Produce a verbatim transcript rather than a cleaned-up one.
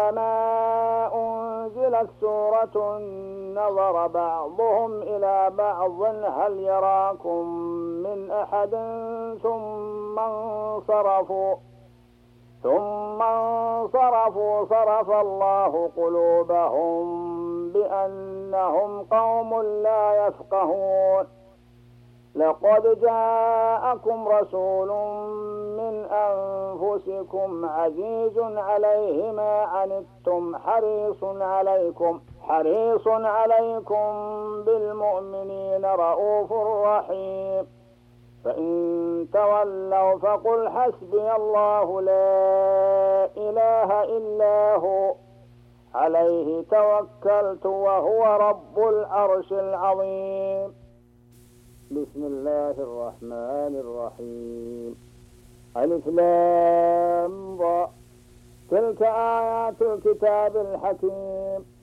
كلما أنزلت سورة نظر بعضهم إلى بعض هل يراكم من أحد ثم انصرفوا ثم انصرفوا صرف الله قلوبهم بأنهم قوم لا يفقهون. لقد جاءكم رسول من أنفسكم عزيز عليه ما عنتم حريص عليكم حريص عليكم بالمؤمنين رؤوف رحيم. فإن تولوا فقل حسبي الله لا إله إلا هو عليه توكلت وهو رب العرش العظيم. بسم الله الرحمن الرحيم. ألف لام را تلك آيات الكتاب الحكيم